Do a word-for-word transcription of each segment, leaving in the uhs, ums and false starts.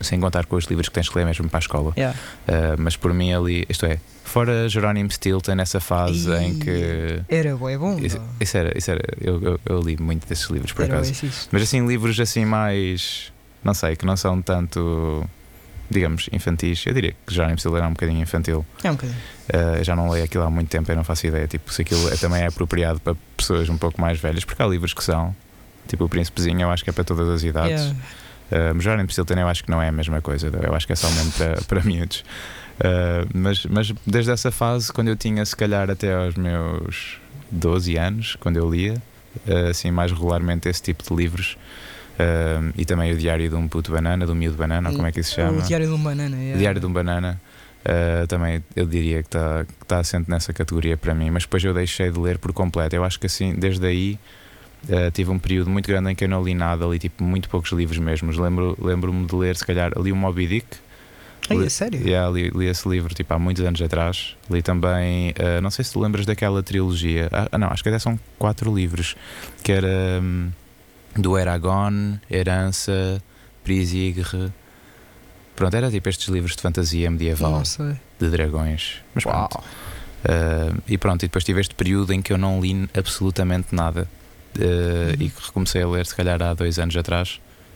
sem contar com os livros que tens que ler mesmo para a escola. Yeah. Uh, mas por mim ali, isto é, fora Jerónimo Stilton, nessa fase E... em que. Era bom, é bom. Isso, isso era, isso era eu, eu, eu li muito desses livros por Era acaso. isso. Mas assim, livros assim mais. Não sei, que não são tanto. Digamos, infantis. Eu diria que Jerónimo Stilton era um bocadinho infantil. É um bocadinho. Uh, eu já não leio aquilo há muito tempo, eu não faço ideia. Tipo, se aquilo é, também é apropriado para pessoas um pouco mais velhas, porque há livros que são. Tipo, o Príncipezinho, eu acho que é para todas as idades. Yeah. Uh, Jerónimo Stilton eu acho que não é a mesma coisa, eu acho que é só mesmo para, para miúdos. Uh, mas, mas desde essa fase, quando eu tinha se calhar até aos meus doze anos, quando eu lia uh, assim mais regularmente esse tipo de livros, uh, e também o Diário de um Puto Banana, do Miúdo Banana, ou como é que isso se chama? O Diário de um Banana. Yeah. O Diário de um Banana, uh, também eu diria que está que tá assente nessa categoria para mim, mas depois eu deixei de ler por completo. Eu acho que assim, desde aí Uh, tive um período muito grande em que eu não li nada, li tipo muito poucos livros mesmo. Lembro, lembro-me de ler, se calhar, li o Moby Dick. Ai, li, é sério? Yeah, li, li esse livro tipo, há muitos anos atrás. Li também, uh, não sei se tu lembras daquela trilogia. Ah, não, acho que até são quatro livros. Que era um, do Eragon, Herança, Prisigre. Pronto, era tipo estes livros de fantasia medieval, Não sei. de dragões. Mas Uau. pronto. Uh, e pronto, e depois tive este período em que eu não li absolutamente nada. Uh, Uhum. E que recomecei a ler se calhar há dois anos atrás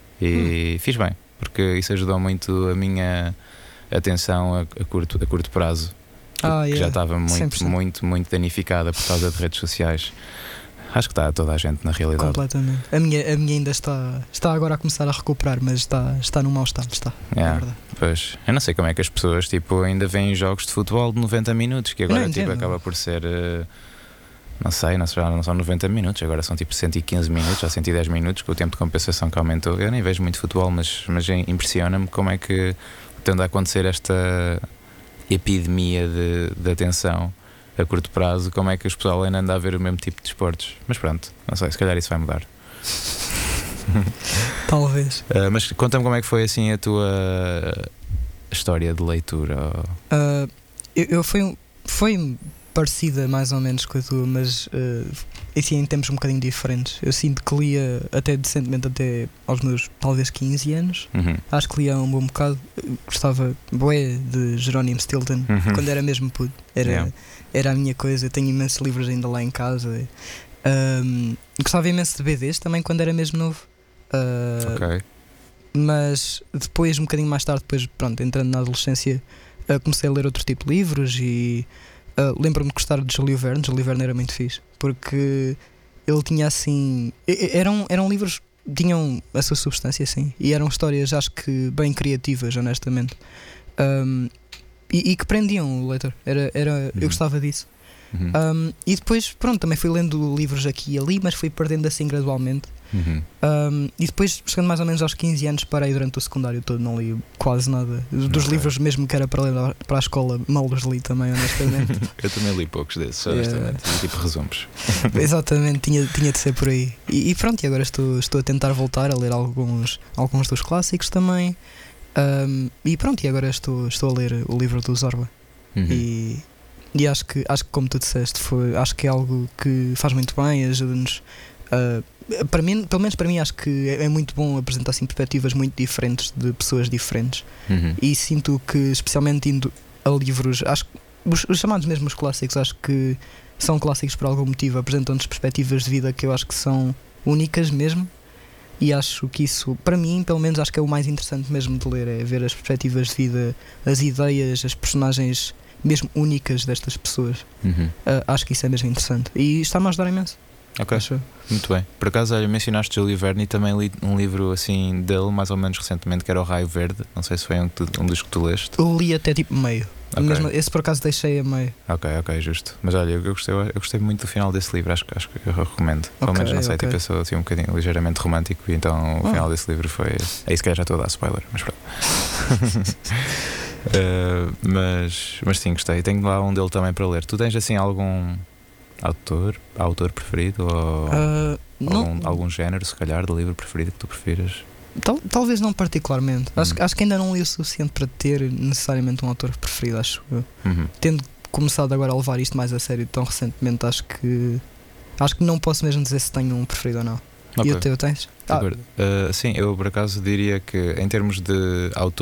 e hum. fiz bem, porque isso ajudou muito a minha atenção a, a, curto, a curto prazo, que, Ah, que yeah. já estava muito, cem por cento. muito, muito danificada por causa de redes sociais. Acho que está toda a gente na realidade. Completamente. A minha, a minha ainda está, está agora a começar a recuperar, mas está, está num mau estado. Está, Yeah. é verdade. Pois, eu não sei como é que as pessoas tipo, ainda veem jogos de futebol de noventa minutos, que agora Não tipo, entendo. acaba por ser. Uh, Não sei, não, já não são noventa minutos, agora são tipo cento e quinze minutos ou cento e dez minutos, com o tempo de compensação que aumentou. Eu nem vejo muito futebol, mas, mas impressiona-me como é que tende a acontecer esta epidemia de, de atenção a curto prazo, como é que o pessoal ainda anda a ver o mesmo tipo de esportes. Mas pronto, não sei, se calhar isso vai mudar. Talvez. Uh, mas conta-me como é que foi assim a tua história de leitura. Uh, eu, eu fui, um- foi parecida mais ou menos com a tua, mas uh, assim, em tempos um bocadinho diferentes. Eu sinto que lia até decentemente até aos meus talvez quinze anos. Uhum. Acho que lia um bom bocado. Eu gostava bué de Jerónimo Stilton Uhum. quando era mesmo puto. Era, Yeah. era a minha coisa. Eu tenho imensos livros ainda lá em casa. Um, gostava imenso de B Ds também quando era mesmo novo. Uh, Ok. Mas depois, um bocadinho mais tarde, depois, pronto, entrando na adolescência, uh, comecei a ler outro tipo de livros e uh, lembro-me de gostar de Júlio Verne. Júlio Verne era muito fixe porque ele tinha assim. e- e- Eram, eram livros que tinham a sua substância, sim, e eram histórias, acho que bem criativas, honestamente, um, e, e que prendiam o leitor. Era, era, Uhum. Eu gostava disso. Uhum. Um, e depois, pronto, também fui lendo livros aqui e ali, mas fui perdendo assim gradualmente. Uhum. Um, e depois, chegando mais ou menos aos quinze anos, parei durante o secundário todo, não li quase nada. Dos Ok. livros mesmo que era para ler para a escola, mal os li também, honestamente. Eu também li poucos desses, Yeah. honestamente. Li tipo resumos. Exatamente, tinha, tinha de ser por aí. E, e pronto, e agora estou, estou a tentar voltar a ler alguns, alguns dos clássicos também. Um, e pronto, e agora estou, estou a ler o livro do Zorba. Uhum. E, e acho que, acho que como tu disseste, foi, acho que é algo que faz muito bem, ajuda-nos a. Para mim, pelo menos para mim, acho que é, é muito bom apresentar assim, perspectivas muito diferentes de pessoas diferentes. Uhum. E sinto que, especialmente indo a livros, acho que os, os chamados mesmo os clássicos, acho que são clássicos por algum motivo, apresentam-nos perspectivas de vida que eu acho que são únicas mesmo. E acho que isso, para mim, pelo menos, acho que é o mais interessante mesmo de ler, é ver as perspectivas de vida, as ideias, as personagens mesmo únicas destas pessoas. Uhum. Uh, acho que isso é mesmo interessante e está-me a ajudar imenso. Ok, Acho eu. muito bem. Por acaso, olha, mencionaste Júlio Verne e também li um livro assim dele, mais ou menos recentemente, que era O Raio Verde. Não sei se foi um, que tu- um dos que tu leste. Eu li até tipo meio. Ok. Mesmo, esse por acaso deixei a meio. Ok, ok, justo. Mas olha, eu gostei, eu gostei muito do final desse livro, acho, que- acho que eu recomendo. Pelo Ok, menos, não sei, ok. tipo, eu sou assim um bocadinho ligeiramente romântico e então o Ah. final desse livro foi. Aí se calhar já estou a dar spoiler, mas pronto. Uh, mas, mas sim, gostei. Tenho lá um dele também para ler. Tu tens assim algum autor, autor preferido ou Uh, não, algum, algum género, se calhar, de livro preferido que tu prefiras? tal, talvez não particularmente. Uhum. Acho, acho que ainda não li o suficiente para ter necessariamente um autor preferido, acho eu. Uhum. Tendo começado agora a levar isto mais a sério tão recentemente, acho que acho que não posso mesmo dizer se tenho um preferido ou não. Ok. E o teu tens? De acordo. Uh, sim, eu por acaso diria que em termos de autor